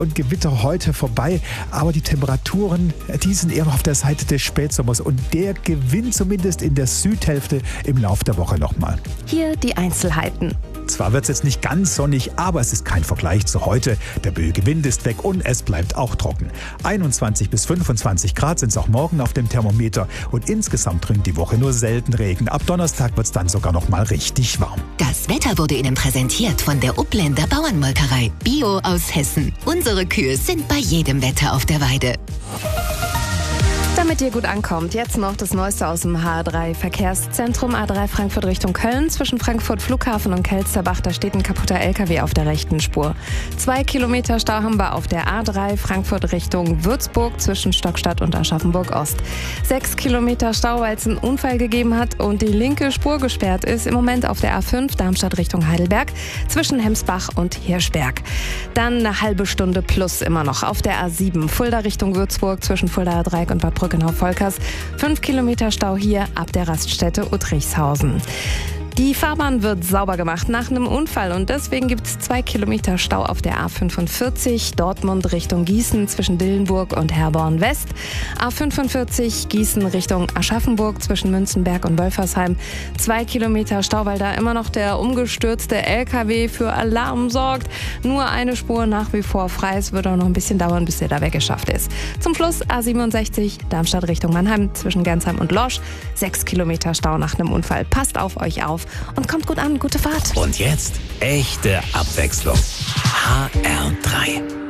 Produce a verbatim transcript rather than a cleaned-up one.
Und Gewitter heute vorbei, aber die Temperaturen, die sind eher noch auf der Seite des Spätsommers und der gewinnt zumindest in der Südhälfte im Laufe der Woche nochmal. Hier die Einzelheiten. Zwar wird es jetzt nicht ganz sonnig, aber es ist kein Vergleich zu heute. Der böige Wind ist weg und es bleibt auch trocken. einundzwanzig bis fünfundzwanzig Grad sind es auch morgen auf dem Thermometer und insgesamt bringt die Woche nur selten Regen. Ab Donnerstag wird es dann sogar noch mal richtig warm. Das Wetter wurde Ihnen präsentiert von der Upländer Bauernmolkerei. Bio aus Hessen. Unsere Kühe sind bei jedem Wetter auf der Weide. Damit ihr gut ankommt, jetzt noch das Neueste aus dem H drei Verkehrszentrum. A drei Frankfurt Richtung Köln. Zwischen Frankfurt Flughafen und Kelsterbach, da steht ein kaputter L K W auf der rechten Spur. Zwei Kilometer Stau haben wir auf der A drei Frankfurt Richtung Würzburg zwischen Stockstadt und Aschaffenburg Ost. Sechs Kilometer Stau, weil es einen Unfall gegeben hat und die linke Spur gesperrt ist. Im Moment auf der A fünf Darmstadt Richtung Heidelberg zwischen Hemsbach und Hirschberg. Dann eine halbe Stunde plus immer noch auf der A sieben Fulda Richtung Würzburg zwischen Fuldaer Dreieck und Bad Brückenhof-Volkers. Fünf Kilometer Stau hier ab der Raststätte Uttrichshausen. Die Fahrbahn wird sauber gemacht nach einem Unfall und deswegen gibt es zwei Kilometer Stau auf der A fünfundvierzig Dortmund Richtung Gießen zwischen Dillenburg und Herborn West. A fünfundvierzig Gießen Richtung Aschaffenburg zwischen Münzenberg und Wölfersheim. Zwei Kilometer Stau, weil da immer noch der umgestürzte L K W für Alarm sorgt. Nur eine Spur nach wie vor frei. Es wird auch noch ein bisschen dauern, bis der da weggeschafft ist. Zum Schluss A siebenundsechzig Darmstadt Richtung Mannheim zwischen Gernsheim und Lorsch. Sechs Kilometer Stau nach einem Unfall. Passt auf euch auf und kommt gut an. Gute Fahrt. Und jetzt echte Abwechslung. H R drei.